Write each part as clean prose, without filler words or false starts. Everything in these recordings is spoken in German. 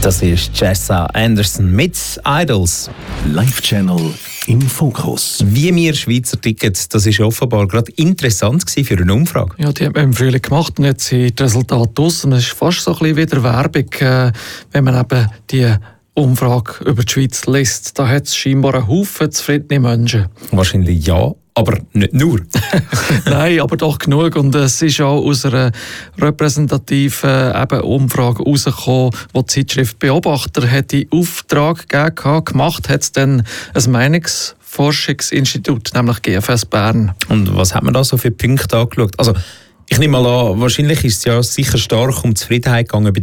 Das ist Jessa Anderson mit Idols. Live-Channel im Fokus. Wie wir Schweizer Tickets, das ist offenbar gerade interessant für eine Umfrage. Ja, die haben wir im Frühling gemacht und jetzt sind die Resultate draussen. Es ist fast so ein bisschen wieder Werbung, wenn man eben die Umfrage über die Schweiz liest. Da hat es scheinbar einen Haufen zufriedene Menschen. Wahrscheinlich ja, aber nicht nur. Nein, aber doch genug. Und es ist auch aus einer repräsentativen Umfrage herausgekommen, wo die Zeitschrift Beobachter hat die Auftrag gegeben, gemacht hat es dann ein Meinungsforschungsinstitut, nämlich GFS Bern. Und was hat man da so für Punkte angeschaut? Also, ich nehme mal an, wahrscheinlich ist es ja sicher stark um Zufriedenheit gegangen bei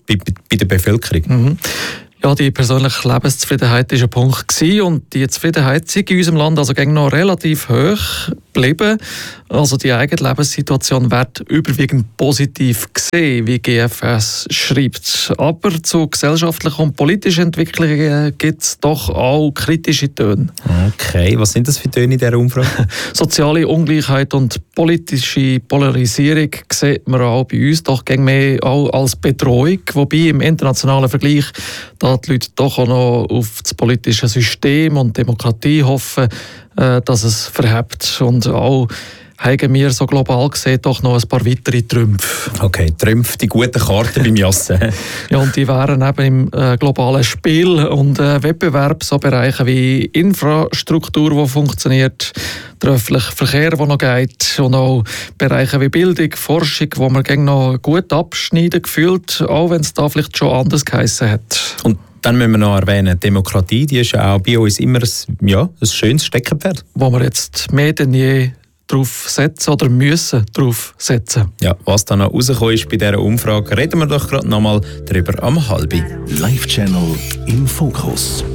der Bevölkerung. Mhm. Ja, die persönliche Lebenszufriedenheit war ein Punkt gewesen, und die Zufriedenheit ist in unserem Land also noch relativ hoch geblieben. Also die eigene Lebenssituation wird überwiegend positiv gesehen, wie GFS schreibt. Aber zu gesellschaftlichen und politischen Entwicklungen gibt es doch auch kritische Töne. Okay, was sind das für Töne in dieser Umfrage? Soziale Ungleichheit und politische Polarisierung sieht man auch bei uns doch mehr auch als Bedrohung, wobei im internationalen Vergleich da die Leute doch auch noch auf das politische System und Demokratie hoffen, dass es verhebt. Und auch haben wir so global gesehen doch noch ein paar weitere Trümpfe. Okay, Trümpfe, die guten Karten beim Jassen. Ja, und die wären eben im globalen Spiel und Wettbewerb, so Bereiche wie Infrastruktur, die funktioniert, der öffentliche Verkehr, der noch geht, und auch Bereiche wie Bildung, Forschung, wo man noch gut abschneiden gefühlt, auch wenn es da vielleicht schon anders geheissen hat. Und dann müssen wir noch erwähnen, Demokratie, die ist ja auch bei uns immer ein schönes Steckenpferd. Wo wir jetzt mehr denn je drauf setzen oder müssen drauf setzen. Ja, was da noch rausgekommen ist bei dieser Umfrage, reden wir doch gerade nochmal darüber am 12:30. Live-Channel im Fokus.